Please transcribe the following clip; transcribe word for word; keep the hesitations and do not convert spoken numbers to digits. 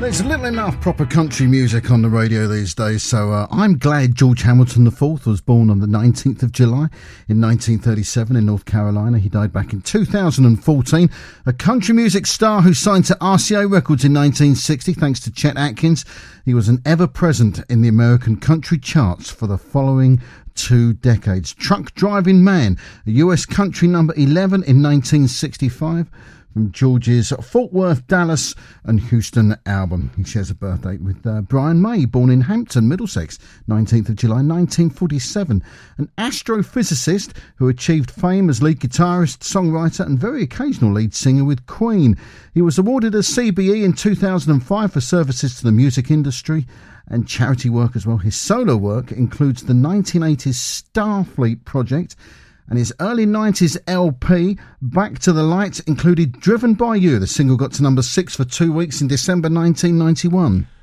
There's little enough proper country music on the radio these days, so uh, I'm glad George Hamilton the fourth was born on the nineteenth of July in nineteen thirty-seven in North Carolina. He died back in two thousand fourteen. A country music star who signed to R C A Records in nineteen sixty thanks to Chet Atkins. He was an ever-present in the American country charts for the following two decades. Truck Driving Man, a U S country number eleven in nineteen sixty-five. From George's Fort Worth, Dallas and Houston album. He shares a birth date with uh, Brian May, born in Hampton, Middlesex, nineteenth of July nineteen forty-seven. An astrophysicist who achieved fame as lead guitarist, songwriter and very occasional lead singer with Queen. He was awarded a C B E in two thousand five for services to the music industry and charity work as well. His solo work includes the nineteen eighties Starfleet project, and his early nineties L P, Back to the Light, included Driven by You. The single got to number six for two weeks in December nineteen ninety-one.